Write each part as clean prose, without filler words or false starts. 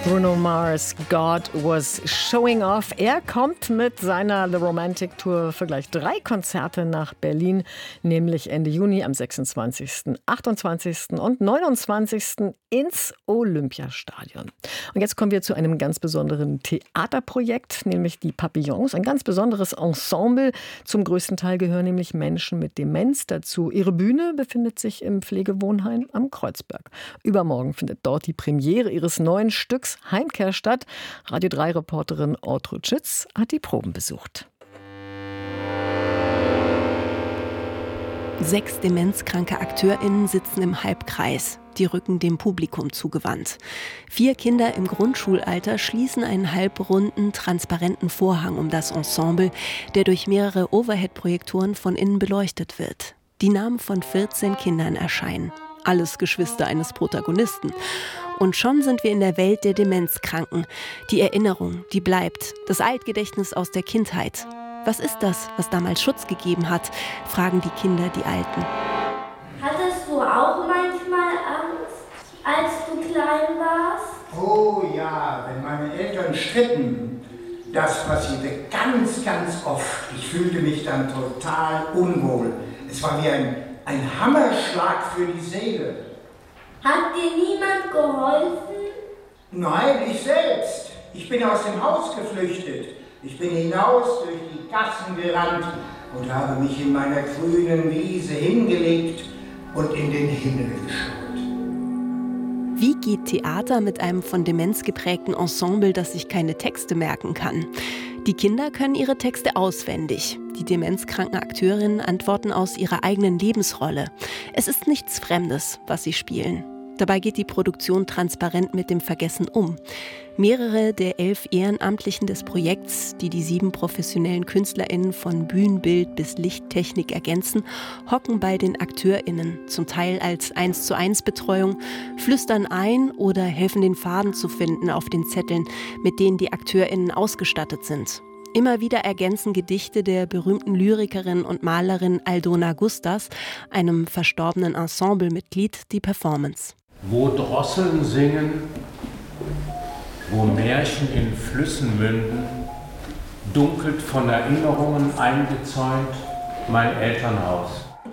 Bruno Mars, God was showing off. Er kommt mit seiner The Romantic Tour für gleich 3 Konzerte nach Berlin, nämlich Ende Juni am 26., 28. und 29. ins Olympiastadion. Und jetzt kommen wir zu einem ganz besonderen Theaterprojekt, nämlich die Papillons. Ein ganz besonderes Ensemble. Zum größten Teil gehören nämlich Menschen mit Demenz dazu. Ihre Bühne befindet sich im Pflegewohnheim am Kreuzberg. Übermorgen findet dort die Premiere ihres neuen Stücks Heimkehr statt. Radio 3-Reporterin Ortrud Schütz hat die Proben besucht. 6 demenzkranke AkteurInnen sitzen im Halbkreis, die Rücken dem Publikum zugewandt. 4 Kinder im Grundschulalter schließen einen halbrunden, transparenten Vorhang um das Ensemble, der durch mehrere Overhead-Projektoren von innen beleuchtet wird. Die Namen von 14 Kindern erscheinen. Alles Geschwister eines Protagonisten. Und schon sind wir in der Welt der Demenzkranken. Die Erinnerung, die bleibt. Das Altgedächtnis aus der Kindheit. Was ist das, was damals Schutz gegeben hat, fragen die Kinder die Alten. Hattest du auch manchmal Angst, als du klein warst? Oh ja, wenn meine Eltern stritten. Das passierte ganz, ganz oft. Ich fühlte mich dann total unwohl. Es war wie ein Hammerschlag für die Seele. Hat dir niemand geholfen? Nein, ich selbst. Ich bin aus dem Haus geflüchtet. Ich bin hinaus durch die Gassen gerannt und habe mich in meiner grünen Wiese hingelegt und in den Himmel geschaut. Wie geht Theater mit einem von Demenz geprägten Ensemble, das sich keine Texte merken kann? Die Kinder können ihre Texte auswendig. Die demenzkranken Akteurinnen antworten aus ihrer eigenen Lebensrolle. Es ist nichts Fremdes, was sie spielen. Dabei geht die Produktion transparent mit dem Vergessen um. Mehrere der 11 Ehrenamtlichen des Projekts, die 7 professionellen KünstlerInnen von Bühnenbild bis Lichttechnik ergänzen, hocken bei den AkteurInnen, zum Teil als 1:1 Betreuung, flüstern ein oder helfen den Faden zu finden auf den Zetteln, mit denen die AkteurInnen ausgestattet sind. Immer wieder ergänzen Gedichte der berühmten Lyrikerin und Malerin Aldona Gustas, einem verstorbenen Ensemblemitglied, die Performance. Wo Drosseln singen, wo Märchen in Flüssen münden, dunkelt von Erinnerungen eingezäunt mein Elternhaus.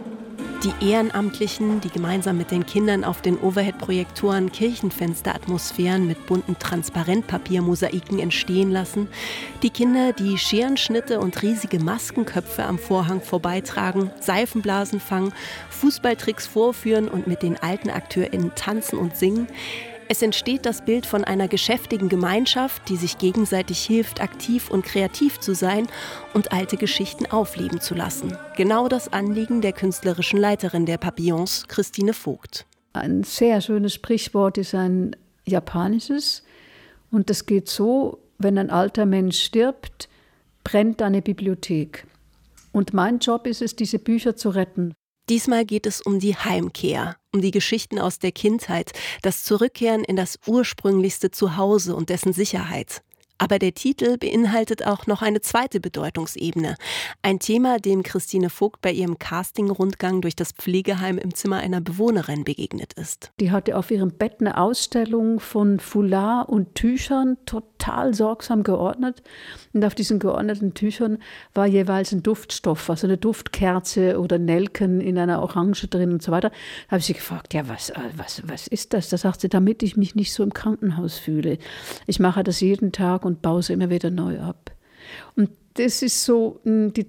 Die Ehrenamtlichen, die gemeinsam mit den Kindern auf den Overhead-Projektoren Kirchenfensteratmosphären mit bunten Transparentpapiermosaiken entstehen lassen. Die Kinder, die Scherenschnitte und riesige Maskenköpfe am Vorhang vorbeitragen, Seifenblasen fangen, Fußballtricks vorführen und mit den alten AkteurInnen tanzen und singen. Es entsteht das Bild von einer geschäftigen Gemeinschaft, die sich gegenseitig hilft, aktiv und kreativ zu sein und alte Geschichten aufleben zu lassen. Genau das Anliegen der künstlerischen Leiterin der Papillons, Christine Vogt. Ein sehr schönes Sprichwort ist ein japanisches. Und das geht so: Wenn ein alter Mensch stirbt, brennt eine Bibliothek. Und mein Job ist es, diese Bücher zu retten. Diesmal geht es um die Heimkehr, um die Geschichten aus der Kindheit, das Zurückkehren in das ursprünglichste Zuhause und dessen Sicherheit. Aber der Titel beinhaltet auch noch eine zweite Bedeutungsebene. Ein Thema, dem Christine Vogt bei ihrem Casting-Rundgang durch das Pflegeheim im Zimmer einer Bewohnerin begegnet ist. Die hatte auf ihrem Bett eine Ausstellung von Foulard und Tüchern, total sorgsam geordnet. Und auf diesen geordneten Tüchern war jeweils ein Duftstoff, also eine Duftkerze oder Nelken in einer Orange drin und so weiter. Da habe ich sie gefragt, ja, was ist das? Da sagt sie, damit ich mich nicht so im Krankenhaus fühle. Ich mache das jeden Tag und baue sie immer wieder neu ab. Und das ist so der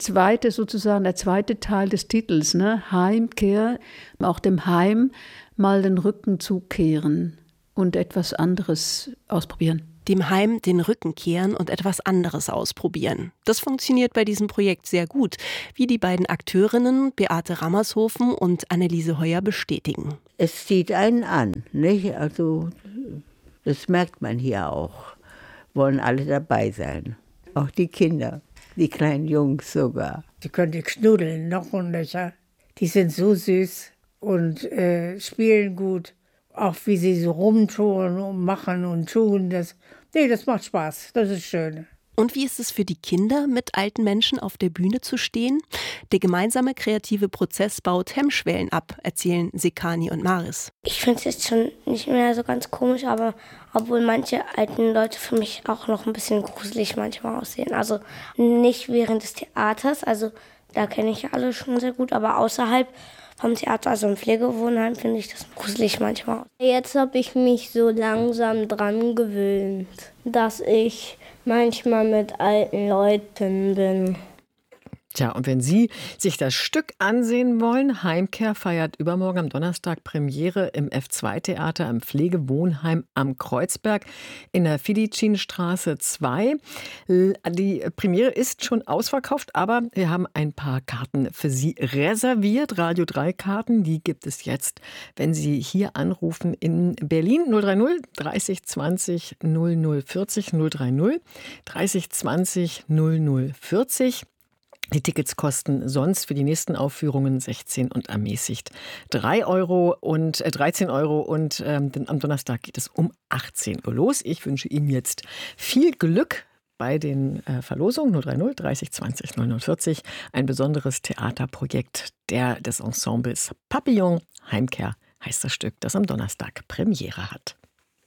zweite Teil des Titels, ne? Heimkehr, auch dem Heim mal den Rücken zukehren und etwas anderes ausprobieren. Dem Heim den Rücken kehren und etwas anderes ausprobieren. Das funktioniert bei diesem Projekt sehr gut, wie die beiden Akteurinnen Beate Rammershofen und Anneliese Heuer bestätigen. Es zieht einen an, nicht? Also das merkt man hier auch. Wollen alle dabei sein. Auch die Kinder, die kleinen Jungs sogar. Die können die knuddeln, noch und nöcher. Die sind so süß und spielen gut. Auch wie sie so rumtun und machen und tun. Das macht Spaß, das ist schön. Und wie ist es für die Kinder, mit alten Menschen auf der Bühne zu stehen? Der gemeinsame kreative Prozess baut Hemmschwellen ab, erzählen Sekani und Maris. Ich finde es jetzt schon nicht mehr so ganz komisch, aber obwohl manche alten Leute für mich auch noch ein bisschen gruselig manchmal aussehen. Also nicht während des Theaters, also da kenne ich ja alle schon sehr gut, aber außerhalb vom Theater, also im Pflegewohnheim, finde ich das gruselig manchmal. Jetzt habe ich mich so langsam dran gewöhnt, dass ich manchmal mit alten Leuten bin. Tja, und wenn Sie sich das Stück ansehen wollen, Heimkehr feiert übermorgen am Donnerstag Premiere im F2-Theater im Pflegewohnheim am Kreuzberg in der Filicin-Straße 2. Die Premiere ist schon ausverkauft, aber wir haben ein paar Karten für Sie reserviert. Radio 3-Karten, die gibt es jetzt, wenn Sie hier anrufen in Berlin 030 30 20 0040 030 30 20 0040. Die Tickets kosten sonst für die nächsten Aufführungen 16 und ermäßigt 13 Euro und am Donnerstag geht es um 18 Uhr los. Ich wünsche Ihnen jetzt viel Glück bei den Verlosungen 030 30 20 0040. Ein besonderes Theaterprojekt des Ensembles Papillon. Heimkehr heißt das Stück, das am Donnerstag Premiere hat.